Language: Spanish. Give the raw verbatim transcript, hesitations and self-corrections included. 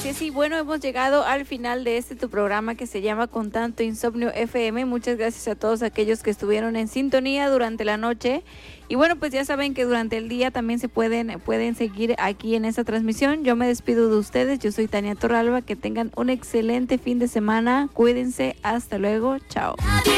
Así es, y bueno, hemos llegado al final de este tu programa que se llama Con Tanto Insomnio F M. Muchas gracias a todos aquellos que estuvieron en sintonía durante la noche. Y bueno, pues ya saben que durante el día también se pueden, pueden seguir aquí en esta transmisión. Yo me despido de ustedes. Yo soy Tania Torralba. Que tengan un excelente fin de semana. Cuídense. Hasta luego. Chao.